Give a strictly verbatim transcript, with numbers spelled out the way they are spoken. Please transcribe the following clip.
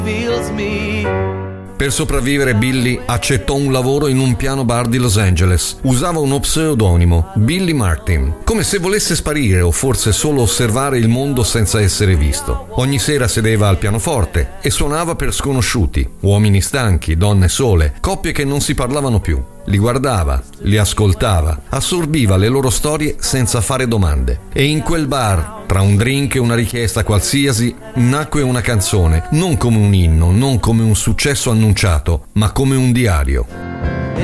Per sopravvivere Billy accettò un lavoro in un piano bar di Los Angeles. Usava uno pseudonimo, Billy Martin, come se volesse sparire o forse solo osservare il mondo senza essere visto. Ogni sera sedeva al pianoforte e suonava per sconosciuti, uomini stanchi, donne sole, coppie che non si parlavano più. Li guardava, li ascoltava, assorbiva le loro storie senza fare domande. E in quel bar, tra un drink e una richiesta qualsiasi, nacque una canzone, non come un inno, non come un successo annunciato, ma come un diario.